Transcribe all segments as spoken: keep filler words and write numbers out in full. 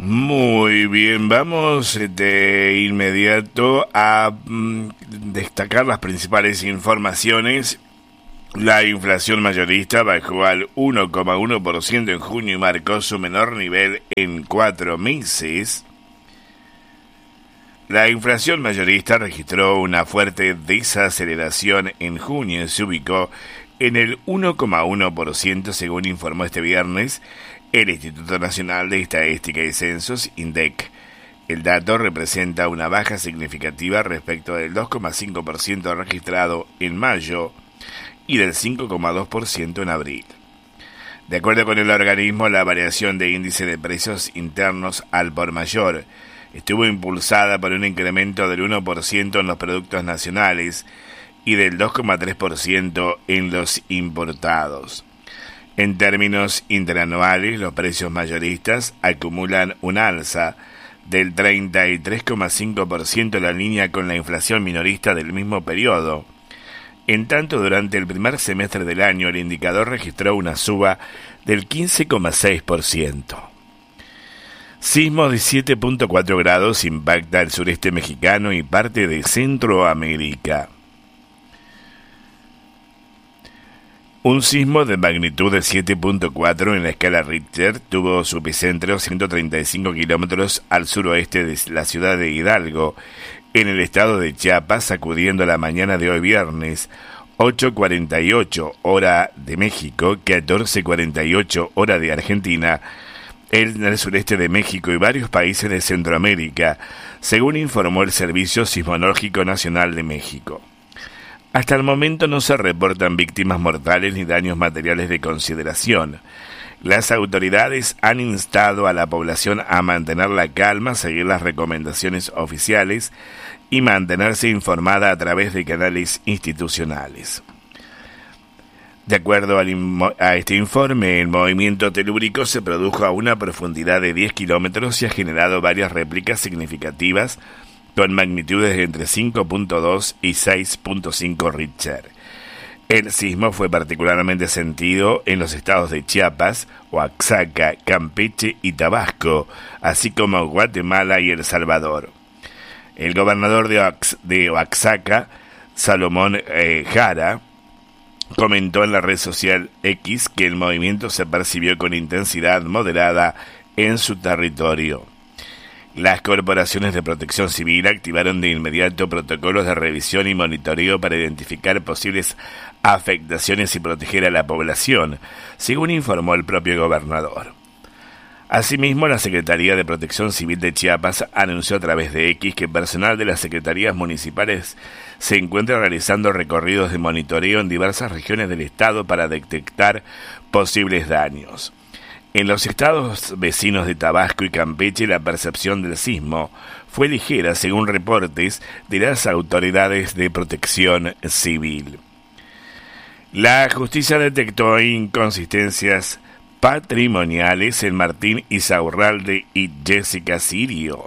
Muy bien, vamos de inmediato a mm, destacar las principales informaciones. La inflación mayorista bajó al uno coma uno por ciento en junio y marcó su menor nivel en cuatro meses. La inflación mayorista registró una fuerte desaceleración en junio y se ubicó en el uno coma uno por ciento, según informó este viernes el Instituto Nacional de Estadística y Censos, INDEC. El dato representa una baja significativa respecto del dos coma cinco por ciento registrado en mayo y del cinco coma dos por ciento en abril. De acuerdo con el organismo, la variación de índice de precios internos al por mayor estuvo impulsada por un incremento del uno por ciento en los productos nacionales y del dos coma tres por ciento en los importados. En términos interanuales, los precios mayoristas acumulan un alza del treinta y tres coma cinco por ciento en la línea con la inflación minorista del mismo periodo. En tanto, durante el primer semestre del año, el indicador registró una suba del quince coma seis por ciento. Sismo de siete punto cuatro grados impacta el sureste mexicano y parte de Centroamérica. Un sismo de magnitud de siete punto cuatro en la escala Richter tuvo su epicentro ciento treinta y cinco kilómetros al suroeste de la ciudad de Hidalgo, en el estado de Chiapas, sacudiendo la mañana de hoy viernes, ocho cuarenta y ocho hora de México, catorce cuarenta y ocho hora de Argentina, en el sureste de México y varios países de Centroamérica, según informó el Servicio Sismológico Nacional de México. Hasta el momento no se reportan víctimas mortales ni daños materiales de consideración. Las autoridades han instado a la población a mantener la calma, seguir las recomendaciones oficiales y mantenerse informada a través de canales institucionales. De acuerdo al inmo- a este informe, el movimiento telúrico se produjo a una profundidad de diez kilómetros y ha generado varias réplicas significativas con magnitudes de entre cinco punto dos y seis punto cinco Richter. El sismo fue particularmente sentido en los estados de Chiapas, Oaxaca, Campeche y Tabasco, así como Guatemala y El Salvador. El gobernador de, Oax- de Oaxaca, Salomón eh, Jara, comentó en la red social X que el movimiento se percibió con intensidad moderada en su territorio. Las corporaciones de protección civil activaron de inmediato protocolos de revisión y monitoreo para identificar posibles afectaciones y proteger a la población, según informó el propio gobernador. Asimismo, la Secretaría de Protección Civil de Chiapas anunció a través de X que personal de las secretarías municipales se encuentra realizando recorridos de monitoreo en diversas regiones del estado para detectar posibles daños. En los estados vecinos de Tabasco y Campeche, la percepción del sismo fue ligera, según reportes de las autoridades de protección civil. La justicia detectó inconsistencias patrimoniales en Martín Insaurralde y Jessica Sirio.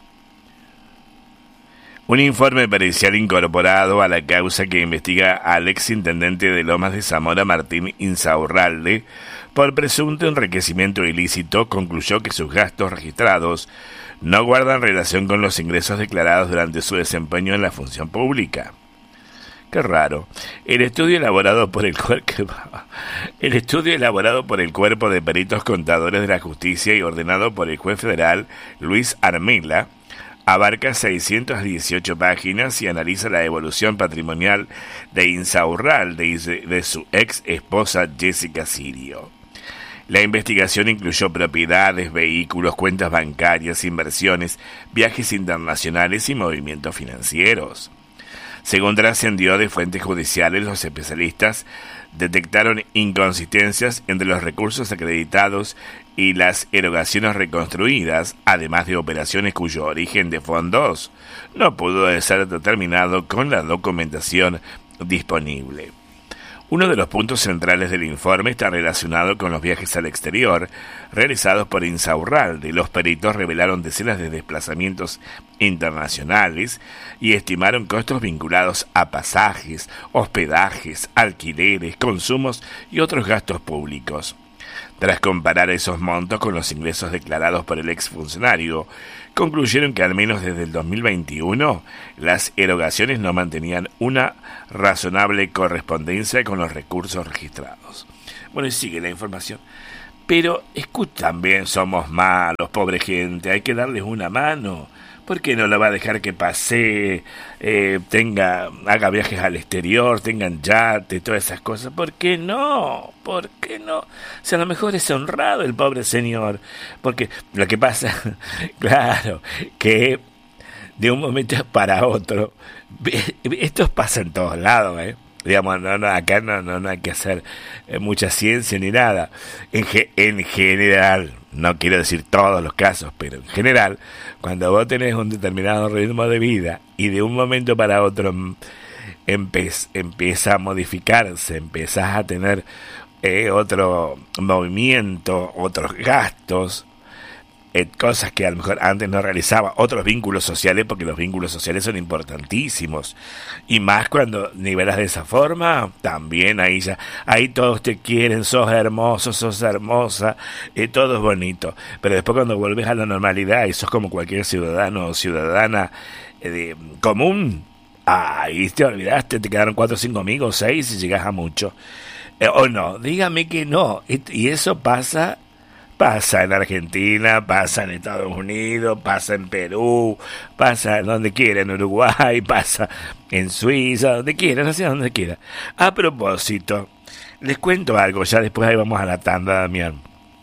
Un informe pericial incorporado a la causa que investiga al exintendente de Lomas de Zamora, Martín Insaurralde, por presunto enriquecimiento ilícito, concluyó que sus gastos registrados no guardan relación con los ingresos declarados durante su desempeño en la función pública. Qué raro. El estudio elaborado por el cuerpo, el estudio elaborado por el Cuerpo de Peritos Contadores de la Justicia y ordenado por el juez federal Luis Armela abarca seiscientas dieciocho páginas y analiza la evolución patrimonial de Insaurralde y de, de su ex esposa Jessica Sirio. La investigación incluyó propiedades, vehículos, cuentas bancarias, inversiones, viajes internacionales y movimientos financieros. Según trascendió de fuentes judiciales, los especialistas detectaron inconsistencias entre los recursos acreditados y las erogaciones reconstruidas, además de operaciones cuyo origen de fondos no pudo ser determinado con la documentación disponible. Uno de los puntos centrales del informe está relacionado con los viajes al exterior realizados por Insaurralde. Los peritos revelaron decenas de desplazamientos internacionales y estimaron costos vinculados a pasajes, hospedajes, alquileres, consumos y otros gastos públicos. Tras comparar esos montos con los ingresos declarados por el exfuncionario, concluyeron que al menos desde el dos mil veintiuno las erogaciones no mantenían una razonable correspondencia con los recursos registrados. Bueno, y sigue la información. Pero, escucha, también somos malos, pobre gente, hay que darles una mano. ¿Por qué no lo va a dejar que pase, eh, tenga, haga viajes al exterior, tengan yate, todas esas cosas? ¿Por qué no? ¿Por qué no? O sea, a lo mejor es honrado el pobre señor. Porque lo que pasa, claro, que de un momento para otro, esto pasa en todos lados, ¿eh? Digamos, no, no, acá no, no, no hay que hacer eh, mucha ciencia ni nada. En, ge, en general, no quiero decir todos los casos, pero en general, cuando vos tenés un determinado ritmo de vida y de un momento para otro empe, empieza a modificarse, empezás a tener eh, otro movimiento, otros gastos, eh, cosas que a lo mejor antes no realizaba, otros vínculos sociales, porque los vínculos sociales son importantísimos, y más cuando nivelas de esa forma, también ahí ya, ahí todos te quieren, sos hermoso, sos hermosa, eh, todo es bonito, pero después cuando vuelves a la normalidad y sos como cualquier ciudadano o ciudadana eh, de, común, ahí te olvidaste, te quedaron cuatro o cinco amigos, seis, y llegas a mucho, eh, o no, dígame que no, y eso pasa. Pasa en Argentina, pasa en Estados Unidos, pasa en Perú, pasa en donde quiera, en Uruguay, pasa en Suiza, donde quiera, no sé donde quiera. A propósito, les cuento algo, ya después ahí vamos a la tanda, Damián.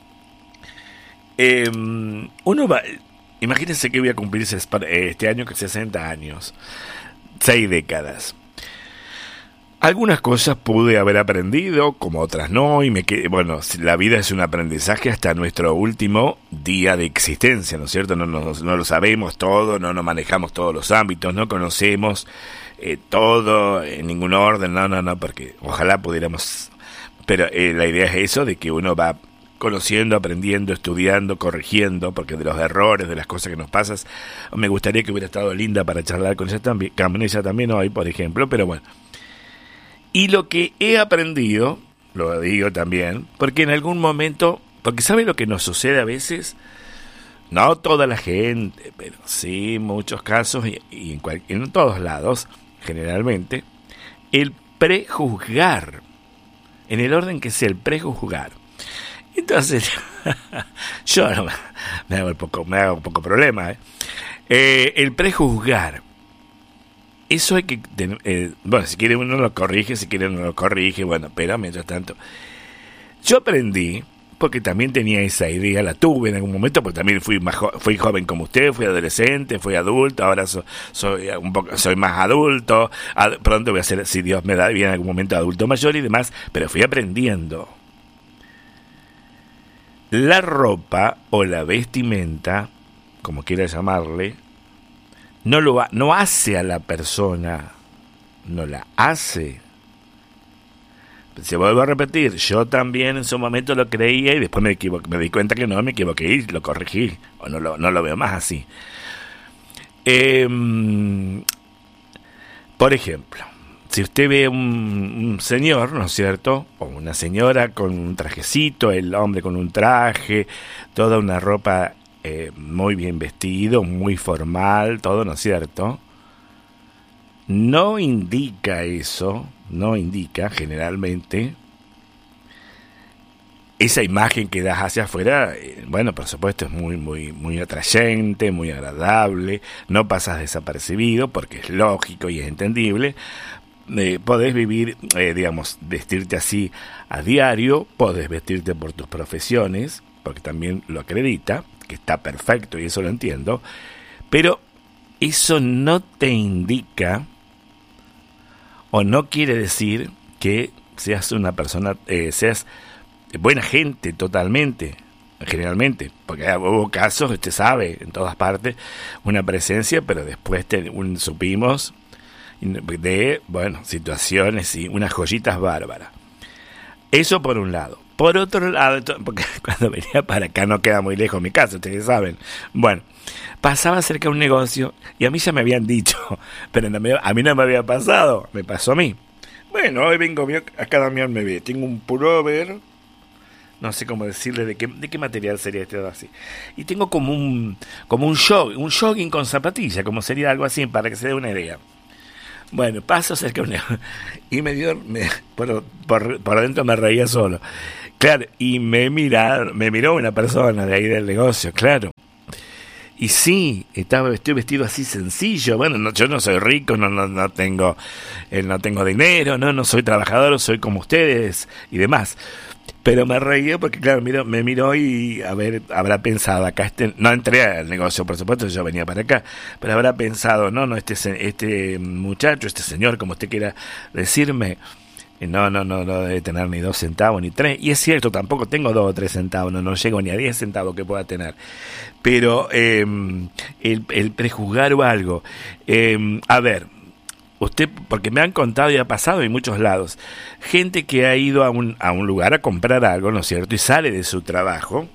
Eh, uno va, imagínense que voy a cumplir este año sesenta años, seis décadas. Algunas cosas pude haber aprendido, como otras no, y me quedé, bueno, la vida es un aprendizaje hasta nuestro último día de existencia, ¿no es cierto? No, no, no lo sabemos todo, no nos manejamos todos los ámbitos, no conocemos eh, todo en ningún orden, no, no, no, porque ojalá pudiéramos, pero eh, la idea es eso, de que uno va conociendo, aprendiendo, estudiando, corrigiendo, porque de los errores, de las cosas que nos pasan, me gustaría que hubiera estado Linda para charlar con ella también, con ella también hoy, por ejemplo, pero bueno. Y lo que he aprendido, lo digo también, porque en algún momento, porque ¿sabe lo que nos sucede a veces? No toda la gente, pero sí muchos casos, y, y en, cual, en todos lados, generalmente, el prejuzgar, en el orden que sea el prejuzgar. Entonces, yo no, me hago un poco, me hago un poco problema, ¿eh? Eh, el prejuzgar. Eso hay que, eh, bueno, si quiere uno lo corrige, si quiere uno lo corrige, bueno, pero mientras tanto, yo aprendí, porque también tenía esa idea, la tuve en algún momento, porque también fui más jo- fui joven como usted, fui adolescente, fui adulto, ahora so, soy un poco, soy más adulto, ad, pronto voy a ser, si Dios me da bien, en algún momento adulto mayor y demás, pero fui aprendiendo. La ropa o la vestimenta, como quiera llamarle, No lo ha, no hace a la persona, no la hace. Se vuelvo a repetir, yo también en su momento lo creía y después me equivoqué, me di cuenta que no, me equivoqué y lo corregí, o no lo, no lo veo más así. Eh, por ejemplo, si usted ve un, un señor, ¿no es cierto?, o una señora con un trajecito, el hombre con un traje, toda una ropa Eh, muy bien vestido, muy formal, todo, ¿no es cierto? No indica eso, no indica generalmente esa imagen que das hacia afuera, eh, bueno, por supuesto es muy, muy, muy atrayente, muy agradable, no pasas desapercibido porque es lógico y es entendible. Eh, podés vivir, eh, digamos, vestirte así a diario, podés vestirte por tus profesiones, porque también lo acredita, que está perfecto y eso lo entiendo, pero eso no te indica o no quiere decir que seas una persona, eh, seas buena gente totalmente, generalmente, porque hubo casos, usted sabe, en todas partes, una presencia, pero después te, un, supimos de, bueno, situaciones y unas joyitas bárbaras. Eso por un lado. Por otro lado, porque cuando venía para acá no queda muy lejos mi casa, ustedes saben. Bueno, pasaba cerca de un negocio y a mí ya me habían dicho, pero no me, a mí no me había pasado, me pasó a mí. Bueno, hoy vengo, acá Damián me ve, tengo un pullover no sé cómo decirle de qué, de qué material sería este así. Y tengo como un, como un jogging, un jogging con zapatilla, como sería algo así, para que se dé una idea. Bueno, paso cerca de una, y me dio, me, por, por, por adentro me reía solo. Claro, y me mira, me miró una persona de ahí del negocio, claro. Y sí, estaba, estoy vestido así sencillo. Bueno, no, yo no soy rico, no, no, no tengo, eh, no tengo dinero, no, no soy trabajador, soy como ustedes y demás. Pero me reía porque, claro, miro, me miró y, a ver, habrá pensado, acá este, no entré al negocio, por supuesto, yo venía para acá, pero habrá pensado, no, no, este, este muchacho, este señor, como usted quiera decirme, no, no, no, no debe tener ni dos centavos ni tres. Y es cierto, tampoco tengo dos o tres centavos, no, no llego ni a diez centavos que pueda tener. Pero eh, el, el prejuzgar o algo, eh, a ver, usted, porque me han contado y ha pasado en muchos lados, gente que ha ido a un, a un lugar a comprar algo, ¿no es cierto? Y sale de su trabajo.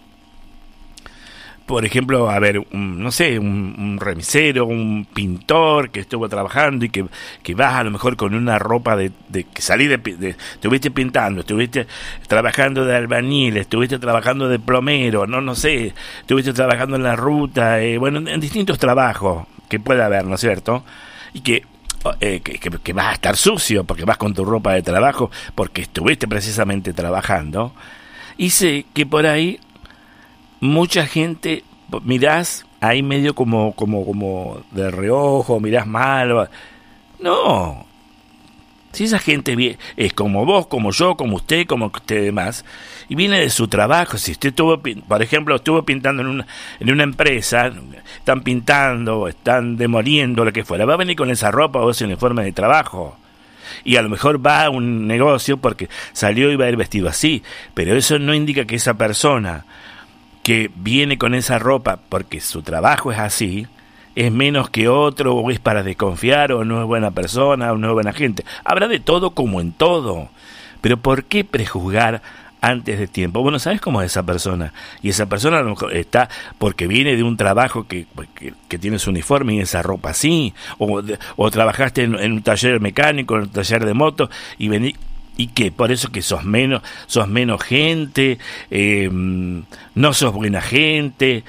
Por ejemplo, a ver, un, no sé, un, un remisero, un pintor que estuvo trabajando y que, que vas a lo mejor con una ropa de, de que salí de, de, estuviste pintando, estuviste trabajando de albañil, estuviste trabajando de plomero, no, no sé, estuviste trabajando en la ruta, eh, bueno, en, en distintos trabajos que pueda haber, ¿no es cierto? Y que Eh, que, que, que vas a estar sucio porque vas con tu ropa de trabajo porque estuviste precisamente trabajando, y sé que por ahí mucha gente mirás ahí medio como como como de reojo, mirás mal. No, si esa gente es como vos, como yo, como usted, como usted demás, y viene de su trabajo. Si usted estuvo, por ejemplo, estuvo pintando en una, en una empresa, están pintando, están demoliendo, lo que fuera, va a venir con esa ropa o ese uniforme de trabajo. Y a lo mejor va a un negocio porque salió y va a ir vestido así, pero eso no indica que esa persona que viene con esa ropa porque su trabajo es así, es menos que otro, o es para desconfiar, o no es buena persona, o no es buena gente. Habrá de todo como en todo. Pero ¿por qué prejuzgar antes de tiempo? Bueno, ¿sabes cómo es esa persona? Y esa persona a lo mejor está porque viene de un trabajo que, que, que tiene su uniforme y esa ropa así, o, o trabajaste en, en un taller mecánico, en un taller de moto, y vení, y que por eso que sos menos, sos menos gente, eh, no sos buena gente.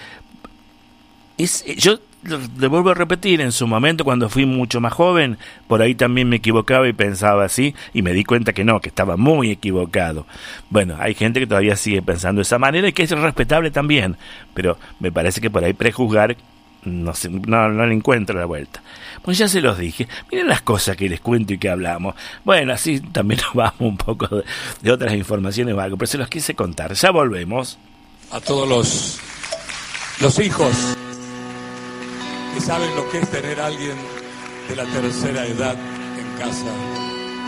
Es, yo le vuelvo a repetir, en su momento cuando fui mucho más joven, por ahí también me equivocaba y pensaba así, y me di cuenta que no, que estaba muy equivocado. Bueno, hay gente que todavía sigue pensando de esa manera y que es respetable también, pero me parece que por ahí prejuzgar no, se, no, no le encuentro la vuelta. Pues ya se los dije, miren las cosas que les cuento y que hablamos. Bueno, así también nos vamos un poco de, de otras informaciones o algo, pero se los quise contar. Ya volvemos. A todos los, los hijos que saben lo que es tener a alguien de la tercera edad en casa.